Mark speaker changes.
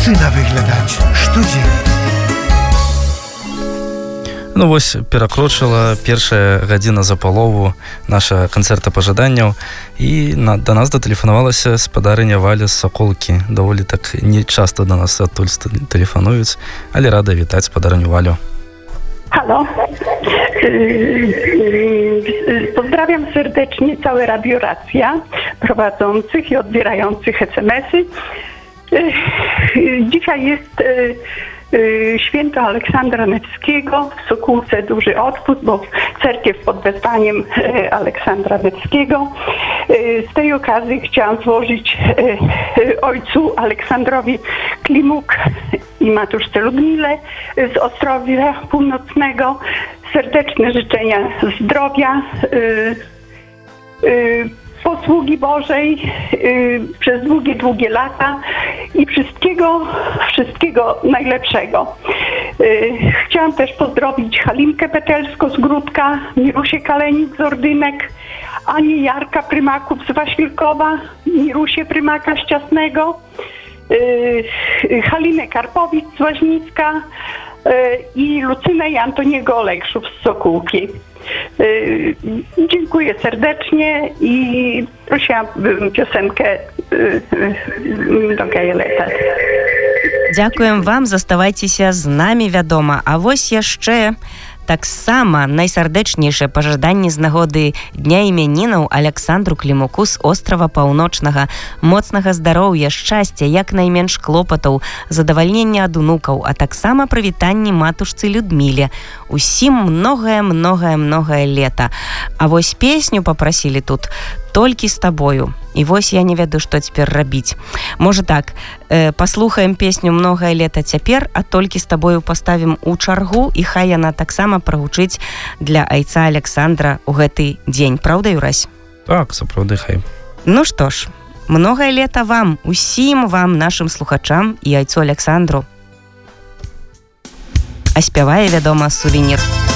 Speaker 1: сына выглядать штодзень.
Speaker 2: Ну вось перакрочыла першая гадзіна за палову наша канцэрта пажаданняў і да нас датэлефанавалася спадарыня Валя з Саколкі. Даволі так не часто до нас адтуль тэлефануюць, але рада вітаць спадарыню Валю.
Speaker 3: Halo. Pozdrawiam serdecznie całe Radio Racja, prowadzących i odbierających SMS-y. Dzisiaj jest święto Aleksandra Nevskiego, w Sokółce duży odpust, bo cerkiew pod wezwaniem Aleksandra Nevskiego. Z tej okazji chciałam złożyć ojcu Aleksandrowi Klimuk i matuszce Ludmile z Ostrowia Północnego serdeczne życzenia zdrowia, posługi Bożej przez długie lata i wszystkiego najlepszego. Chciałam też pozdrowić Halinkę Petelsko z Gródka, Mirusię Kalenik z Ordynek, Anię Jarka Prymaków z Waświlkowa, Mirusię Prymaka z Ciasnego, Halinę Karpowicz z Łaźnicka i Lucynę i Antoniego Olekszów z Sokółki. Dziękuję serdecznie i prosiłabym piosenkę do Gajeleta.
Speaker 4: Дзякуем вам, заставайцеся з намі, вядома. А вось яшчэ таксама найсардэчнейшае пажаданне з нагоды дня імянінаў Аляксандру Клімуку з острава Паўночнага. Моцнага здароўя, шчасця, як найменш клопатаў, задавальнення ад унукаў, а таксама прывітанні матушцы Людміле. Усім многае лета. А вось песню папрасілі тут «Толькі з табою». І вось я не ведаю, што цяпер рабіць. Можа так, паслухаем песню «Многае лета цяпер», а «Толькі з табою» паставім у чаргу, і хай яна таксама прагучыць для айца Аляксандра ў гэты дзень. Праўда, Юрась?
Speaker 2: Так, сапраўды, хай.
Speaker 4: Ну што ж, многае лета вам, усім вам, нашым слухачам і айцу Аляксандру. А спявае, вядома, сувенір.